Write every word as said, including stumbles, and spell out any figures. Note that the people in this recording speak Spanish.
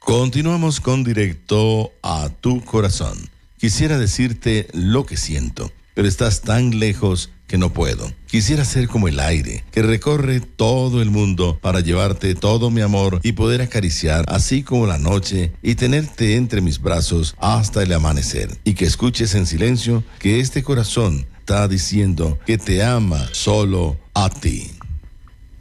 Continuamos con Directo a tu Corazón. Quisiera decirte lo que siento, pero estás tan lejos que no puedo. Quisiera ser como el aire, que recorre todo el mundo para llevarte todo mi amor y poder acariciar así como la noche y tenerte entre mis brazos hasta el amanecer. Y que escuches en silencio que este corazón está diciendo que te ama solo a ti.